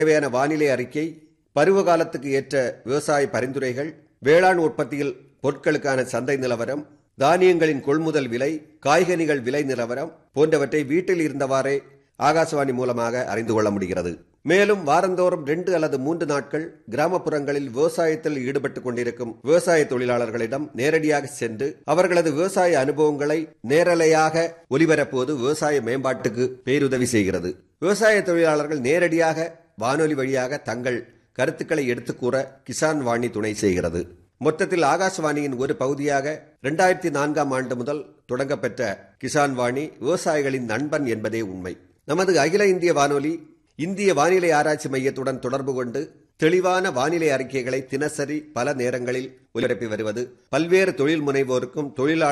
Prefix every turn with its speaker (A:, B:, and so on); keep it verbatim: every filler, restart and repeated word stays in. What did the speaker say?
A: தேவையான வானிலை அறிக்கை, பருவ காலத்துக்கு ஏற்ற விவசாய பரிந்துரைகள், வேளாண் உற்பத்தியில் பொருட்களுக்கான சந்தை நிலவரம், தானியங்களின் கொள்முதல் விலை, காய்கனிகள் விலை நிலவரம் போன்றவற்றை வீட்டில் இருந்தவாறே ஆகாசவாணி மூலமாக அறிந்து கொள்ள முடிகிறது. மேலும் வாரந்தோறும் ரெண்டு அல்லது மூன்று நாட்கள் கிராமப்புறங்களில் விவசாயத்தில் ஈடுபட்டுக் கொண்டிருக்கும் விவசாய தொழிலாளர்களிடம் நேரடியாக சென்று அவர்களது விவசாய அனுபவங்களை நேரலையாக ஒலிபரப்புவது விவசாய மேம்பாட்டுக்கு பேருதவி செய்கிறது. விவசாய தொழிலாளர்கள் நேரடியாக வானொலி வழியாக தங்கள் கருத்துக்களை எடுத்துக் கூற கிசான் வாணி துணை செய்கிறது. மொத்தத்தில் ஆகாசவாணியின் ஒரு பகுதியாக இரண்டாயிரத்தி நான்காம் ஆண்டு முதல் தொடங்கப்பெற்ற கிசான் வாணி விவசாயிகளின் நண்பன் என்பதே உண்மை. நமது அகில இந்திய வானொலி இந்திய வானிலை ஆராய்ச்சி மையத்துடன் தொடர்பு கொண்டு தெளிவான வானிலை அறிக்கைகளை தினசரி பல நேரங்களில் ஒலிபரப்பி வருவது பல்வேறு தொழில் முனைவோருக்கும் தொழிலாளர்